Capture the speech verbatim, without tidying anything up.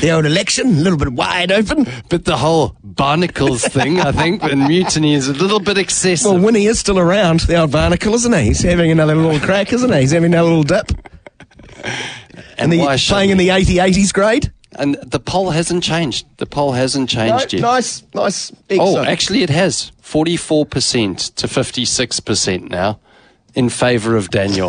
the old election, a little bit wide open. But the whole barnacles thing, I think, and mutiny is a little bit excessive. Well, Winnie is still around, the old barnacle, isn't he? He's having another little crack, isn't he? He's having another little dip. And, and the, playing in the eighty eighties grade. And the poll hasn't changed. The poll hasn't changed no, yet. Nice, nice. Oh, actually it has. forty-four percent to fifty-six percent now in favour of Daniel.